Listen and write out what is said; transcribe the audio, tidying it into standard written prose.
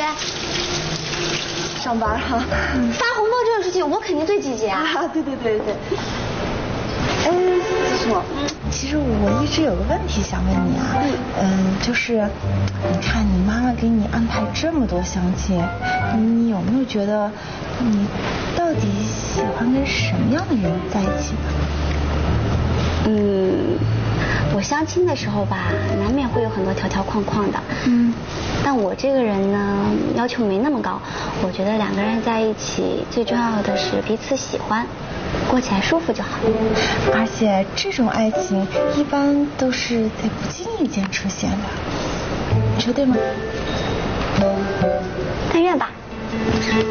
姐， 上班哈。 发红包这种事情，我肯定最积极啊。 对。子楚， 其实我一直有个问题想问你啊，就是你看你妈妈给你安排这么多相亲，你有没有觉得你到底喜欢跟什么样的人在一起呢？ 我相亲的时候吧，难免会有很多条条框框的。但我这个人呢，要求没那么高。我觉得两个人在一起，最重要的是彼此喜欢，过起来舒服就好。 而且这种爱情一般都是在不经意间出现的，你说对吗？ 但愿吧。